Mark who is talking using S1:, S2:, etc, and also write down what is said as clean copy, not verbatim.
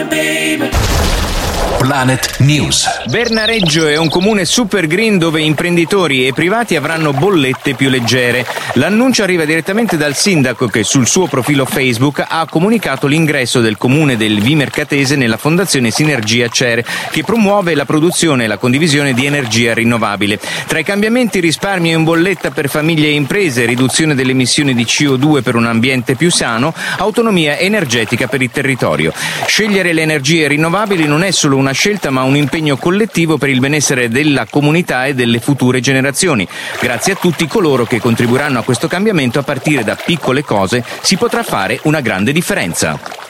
S1: Planet News.
S2: Bernareggio è un comune super green dove imprenditori e privati avranno bollette più leggere. L'annuncio arriva direttamente dal sindaco che sul suo profilo Facebook ha comunicato l'ingresso del comune del Vimercatese nella fondazione Sinergia CER, che promuove la produzione e la condivisione di energia rinnovabile. Tra i cambiamenti risparmio in bolletta per famiglie e imprese, riduzione delle emissioni di CO2 per un ambiente più sano, autonomia energetica per il territorio. Scegliere le energie rinnovabili non è solo una scelta ma un impegno collettivo per il benessere della comunità e delle future generazioni. Grazie a tutti coloro che contribuiranno a questo cambiamento, a partire da piccole cose si potrà fare una grande differenza.